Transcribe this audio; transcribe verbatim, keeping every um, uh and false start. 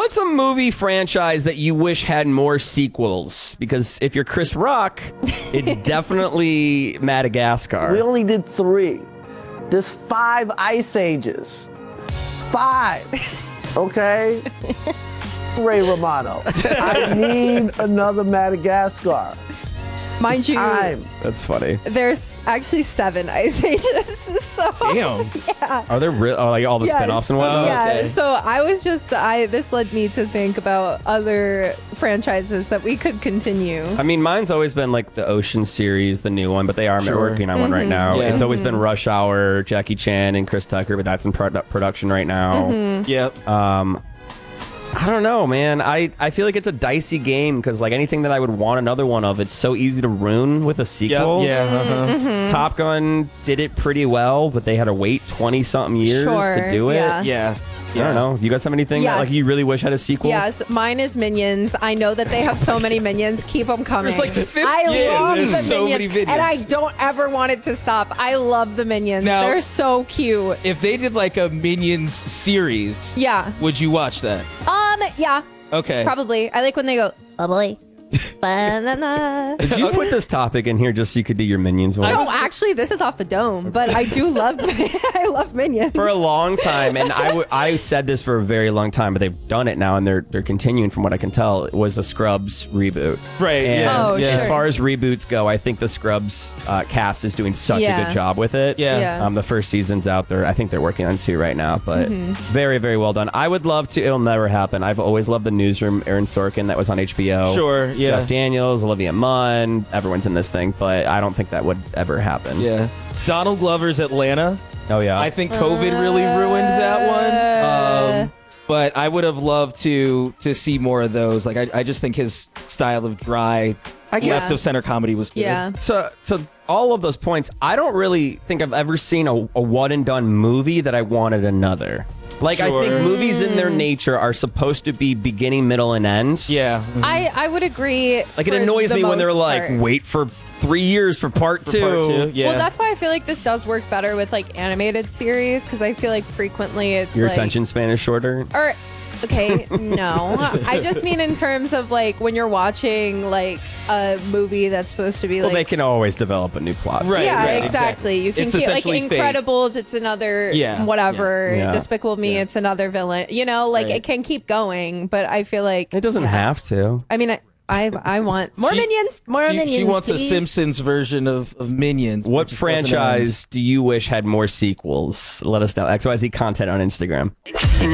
what's a movie franchise that you wish had more sequels? Because if you're Chris Rock, it's definitely Madagascar. We only did three. There's five Ice Ages. Five. Okay? Ray Romano. I need another Madagascar. Mind you, Time. That's funny. there's actually seven Ice Ages. So Damn. yeah. Are there re- oh, like all the Yes. spinoffs and whatnot? Yeah, Okay. so I was just I this led me to think about other franchises that we could continue. I mean, mine's always been like the Ocean series, the new one, but they are Sure. working on one right now. Yeah. It's always been Rush Hour, Jackie Chan, and Chris Tucker, but that's in produ- production right now. Yep. Um, I don't know, man. I, I feel like it's a dicey game because like anything that I would want another one of, it's so easy to ruin with a Yep. sequel. Yeah. Uh-huh. Top Gun did it pretty well, but they had to wait twenty something years Sure, to do it. yeah. Yeah. I don't know. You got some anything that Yes. like you really wish had a sequel? Yes, mine is Minions. I know that they have so many Minions. Keep them coming. There's like fifty. I Yeah, love there's the so minions, many and I Minions. don't ever want it to stop. I love the Minions. Now- They're so cute. If they did like a Minions series, Yeah. would you watch that? Um. Yeah. Okay. Probably. I like when they go. Oh boy. Banana. Did you put this topic in here just so you could do your Minions voice? No, actually, this is off the dome, but I do love. I love Minions. For a long time, and I, w- I said this for a very long time, but they've done it now, and they're they're continuing from what I can tell. It was a Scrubs reboot. Right. And Yeah. Oh, yeah. as sure. far as reboots go, I think the Scrubs uh, cast is doing such a Yeah. good job with it. Yeah. Yeah. Um, the first season's out there. I think they're working on two right now, but Mm-hmm. very, very well done. I would love to. It'll never happen. I've always loved the Newsroom, Aaron Sorkin, that was on H B O. Sure, yeah. Jeff Daniels, Olivia Munn, everyone's in this thing, but I don't think that would ever happen. Yeah. Donald Glover's Atlanta. Oh yeah. I think COVID really ruined that one. Um, but I would have loved to to see more of those. Like I, I just think his style of dry, I guess, Yeah. of center comedy was good. Yeah. So, so all of those points, I don't really think I've ever seen a, a one and done movie that I wanted another. Like, I Sure. think movies in Mm. their nature are supposed to be beginning, middle, and ends. Yeah. I I would agree. Like, it for annoys the me when they're most like, part. wait for three years for part For two. part two. Yeah. Well, that's why I feel like this does work better with like animated series because I feel like frequently it's Your like, attention span is shorter. Or okay, no. I just mean in terms of like when you're watching like a movie that's supposed to be Well, like they can always develop a new plot. Right. yeah, right, exactly. You can It's keep like essentially fake. Incredibles. It's another Yeah, whatever. yeah. Yeah. Despicable Me. Yeah. It's another villain. You know, like Right. it can keep going. But I feel like It doesn't have to. I mean, I I, I want more She- minions. More She, minions. she wants please. a Simpsons version of, of Minions. What which doesn't end. franchise do you wish had more sequels? Let us know. X Y Z content on Instagram.